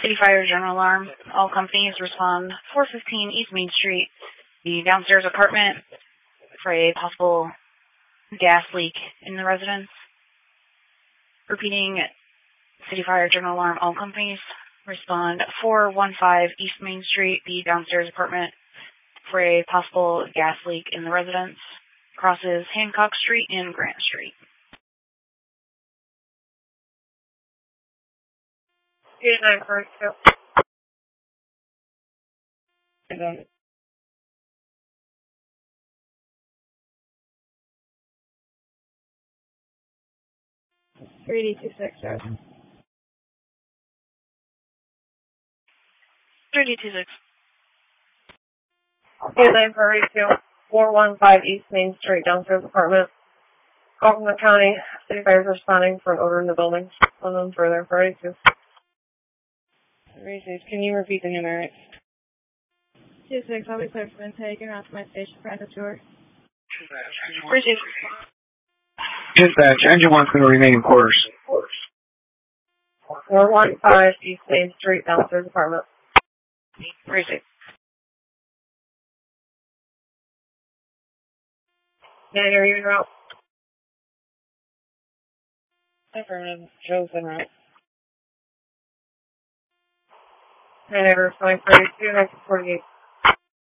City Fire General Alarm. All companies respond 415 East Main Street, the downstairs apartment, for a possible gas leak in the residence. Repeating, City Fire General Alarm. All companies respond 415 East Main Street, the downstairs apartment, for a possible gas leak in the residence. Crosses Hancock Street and Grant Street. Good night, first. Okay. 3226, sir. 3226. Good night, Prairie 415 East Main Street, downstairs apartment. Call from the county. City Fire is responding for an odor in the building. One further, Prairie 2. Can you repeat the numerics? 26, I'll be cleared from intake and out to my station for end of tour. Dispatch, engine 1's going to remain in quarters. 415 East Main Street, downstairs apartment. Appreciate. Can I hear you en route? Affirmative. Joe's en route. Can I respond 32, 48.